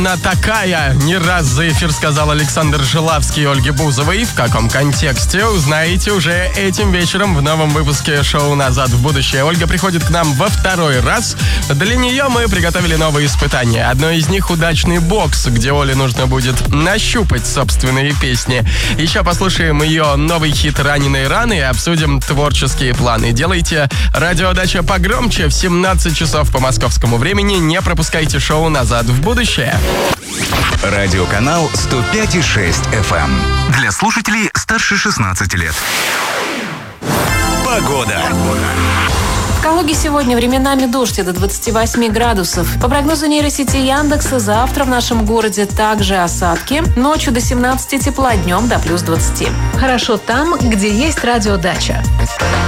она такая. Не раз за эфир сказал Александр Жилавский Ольге Бузовой. В каком контексте, узнаете уже этим вечером в новом выпуске шоу «Назад в будущее». Ольга приходит к нам во второй раз. Для нее мы приготовили новые испытания. Одно из них — удачный бокс, где Оле нужно будет нащупать собственные песни. Еще послушаем ее новый хит «Раненые раны» и обсудим творческие планы. Делайте радиодача погромче в 17 часов по московскому времени. Не пропускайте шоу «Назад в будущее». Радиоканал 105,6 FM. Для слушателей старше 16 лет. Погода. В Калуге сегодня временами дождь до 28 градусов. По прогнозу нейросети Яндекса, завтра в нашем городе также осадки. Ночью до 17 тепла, днем до плюс 20. Хорошо там, где есть радиодача.